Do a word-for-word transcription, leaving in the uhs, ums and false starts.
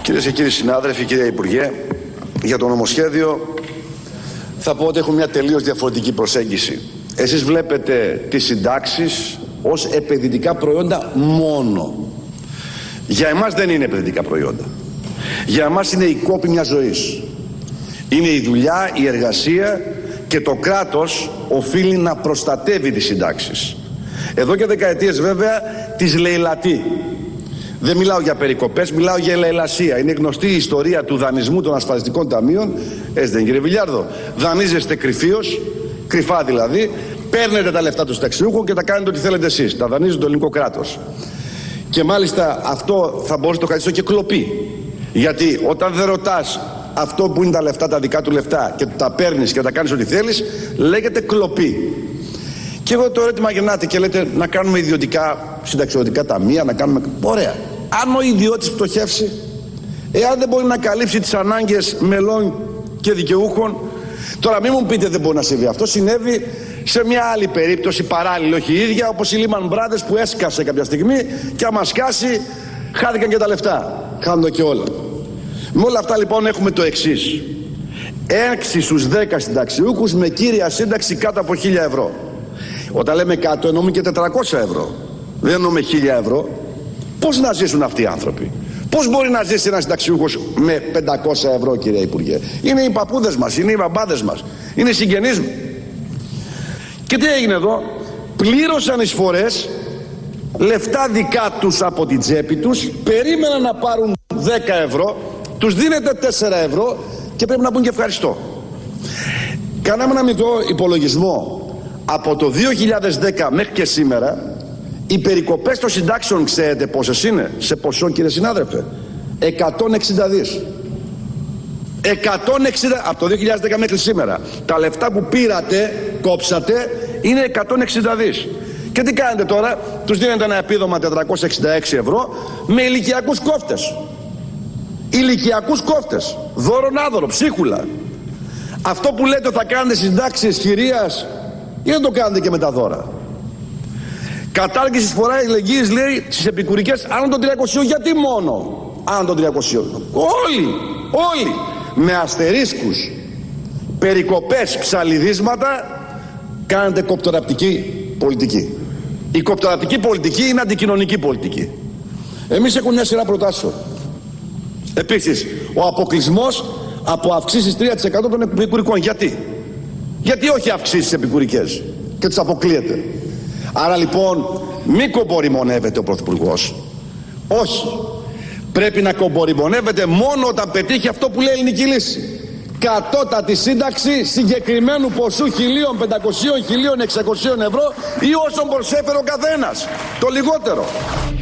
Κυρίες και κύριοι συνάδελφοι, κύριε Υπουργέ, για το νομοσχέδιο θα πω ότι έχουμε μια τελείως διαφορετική προσέγγιση. Εσείς βλέπετε τις συντάξεις ως επενδυτικά προϊόντα μόνο. Για εμάς δεν είναι επενδυτικά προϊόντα. Για εμάς είναι η κόπη μιας ζωής. Είναι η δουλειά, η εργασία και το κράτος οφείλει να προστατεύει τις συντάξεις. Εδώ και δεκαετίες βέβαια τις λαιλατεί. Δεν μιλάω για περικοπές, μιλάω για λαιλασία. Είναι γνωστή η ιστορία του δανεισμού των ασφαλιστικών ταμείων. Έτσι δεν, κύριε Βιλιάρδο? Δανείζεστε κρυφίως, κρυφά δηλαδή, παίρνετε τα λεφτά του συνταξιούχων και τα κάνετε ό,τι θέλετε εσείς. Τα δανείζει το ελληνικό κράτος. Και μάλιστα αυτό θα μπορούσε να το κρατήσω και κλοπή. Γιατί όταν δεν ρωτάς αυτό που είναι τα λεφτά, τα δικά του λεφτά, και τα παίρνεις και τα κάνεις ό,τι θέλεις, λέγεται κλοπή. Και εγώ το ερώτημα γεννάτε και λέτε να κάνουμε ιδιωτικά συνταξιωτικά ταμεία, να κάνουμε. Ωραία. Αν ο ιδιώτης πτωχεύσει, εάν δεν μπορεί να καλύψει τις ανάγκες μελών και δικαιούχων, τώρα μην μου πείτε δεν μπορεί να συμβεί. Αυτό συνέβη σε μια άλλη περίπτωση παράλληλη, όχι η ίδια, όπως η Lehman Brothers που έσκασε κάποια στιγμή και άμα σκάσει χάθηκαν και τα λεφτά. Χάνονται και όλα. Με όλα αυτά λοιπόν έχουμε το εξής. έξι στους δέκα συνταξιούχους με κύρια σύνταξη κάτω από χίλια ευρώ. Όταν λέμε κάτω εννοούμε και τετρακόσια ευρώ. Δεν εννοούμε χίλια ευρώ. Πώς να ζήσουν αυτοί οι άνθρωποι? Πώς μπορεί να ζήσει ένας συνταξιούχος με πεντακόσια ευρώ, κύριε Υπουργέ? Είναι οι παππούδες μας, είναι οι μπαμπάδες μας, είναι οι συγγενείς μου. Και τι έγινε εδώ? Πλήρωσαν εισφορές, λεφτά δικά τους από την τσέπη τους, περίμεναν να πάρουν δέκα ευρώ, τους δίνετε τέσσερα ευρώ και πρέπει να πούν και ευχαριστώ. Κάναμε ένα μικρό υπολογισμό. Από το δύο χιλιάδες δέκα μέχρι και σήμερα οι περικοπές των συντάξεων ξέρετε πόσες είναι σε ποσό, κύριε συνάδελφε? εκατόν εξήντα δις. εκατόν εξήντα από το δύο χιλιάδες δέκα μέχρι σήμερα. Τα λεφτά που πήρατε, κόψατε, είναι εκατόν εξήντα δις. Και τι κάνετε τώρα? Τους δίνετε ένα επίδομα τετρακόσια εξήντα έξι ευρώ με ηλικιακούς κόφτες. Ηλικιακούς κόφτες. Δώρον άδωρο, ψίχουλα. Αυτό που λέτε θα κάνετε συντάξεις χειρίας, ή δεν το κάνετε και με τα δώρα? Κατάργηση φορά αλληλεγγύης, λέει, στις επικουρικές άνω των τριακοσίων. Γιατί μόνο άνω των τριακοσίων? Όλοι, όλοι με αστερίσκους, περικοπές, ψαλιδίσματα κάνετε κοπτοραπτική πολιτική. Η κοπτοραπτική πολιτική είναι αντικοινωνική πολιτική. Εμείς έχουμε μια σειρά προτάσεων. Επίσης, ο αποκλεισμός από αυξήσεις τρία τοις εκατό των επικουρικών. Γιατί? Γιατί όχι αυξήσεις επικουρικές και τις αποκλείεται? Άρα λοιπόν μην κομποριμονεύεται ο Πρωθυπουργός. Όχι. Πρέπει να κομποριμονεύεται μόνο όταν πετύχει αυτό που λέει η ελληνική λύση. Κατώτατη σύνταξη συγκεκριμένου ποσού χίλια πεντακόσια με χίλια εξακόσια ευρώ ή όσον προσέφερε ο καθένας. Το λιγότερο.